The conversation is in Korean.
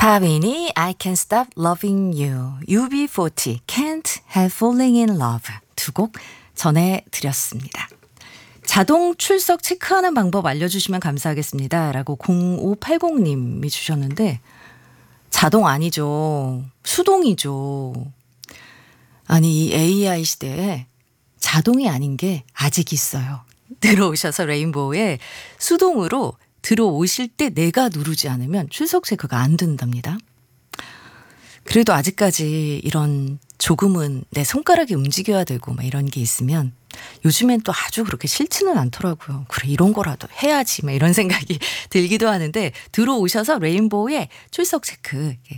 하빈이 I Can't Stop Loving You, UB40 Can't Help Falling in Love 두 곡 전해드렸습니다. 자동 출석 체크하는 방법 알려주시면 감사하겠습니다 라고 0580님이 주셨는데 자동 아니죠. 수동이죠. 아니 이 AI 시대에 자동이 아닌 게 아직 있어요. 들어오셔서 레인보우에 수동으로 들어오실 때 내가 누르지 않으면 출석 체크가 안 된답니다. 그래도 아직까지 이런 조금은 내 손가락이 움직여야 되고 막 이런 게 있으면 요즘엔 또 아주 그렇게 싫지는 않더라고요. 그래 이런 거라도 해야지 막 이런 생각이 들기도 하는데 들어오셔서 레인보우에 출석 체크